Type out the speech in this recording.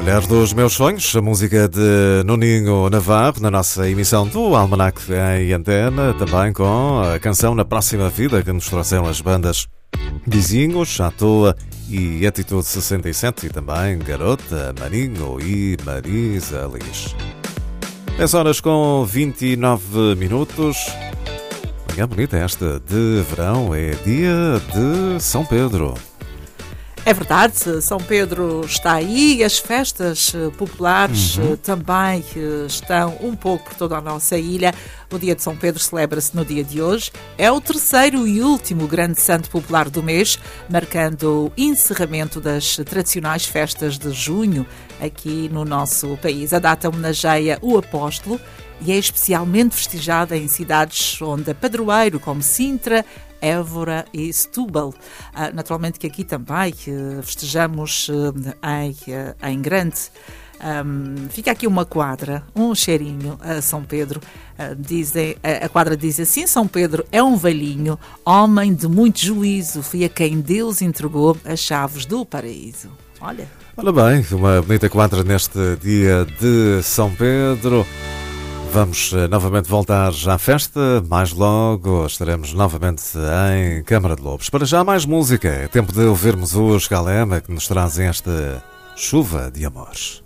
Mulher dos meus sonhos, a música de Nuninho Navarro, na nossa emissão do Almanac em Antena, também com a canção Na Próxima Vida, que nos trouxeram as bandas Vizinhos, À Toa e Atitude 67, e também Garota, Maninho e Marisa Liz. 10 horas com 29 minutos. Manhã bonita esta de verão, é dia de São Pedro. É verdade, São Pedro está aí e as festas populares também estão um pouco por toda a nossa ilha. O dia de São Pedro celebra-se no dia de hoje. É o terceiro e último grande santo popular do mês, marcando o encerramento das tradicionais festas de junho aqui no nosso país. A data homenageia o apóstolo e é especialmente festejada em cidades onde é padroeiro, como Sintra, Évora e Setúbal. Naturalmente que aqui também festejamos em grande. Fica aqui uma quadra, um cheirinho a São Pedro. A quadra diz assim: São Pedro é um velhinho, homem de muito juízo, foi a quem Deus entregou as chaves do paraíso. Olha bem, uma bonita quadra neste dia de São Pedro. Vamos novamente voltar à festa, mais logo estaremos novamente em Câmara de Lobos. Para já mais música, é tempo de ouvirmos os Galema que nos trazem esta chuva de amores.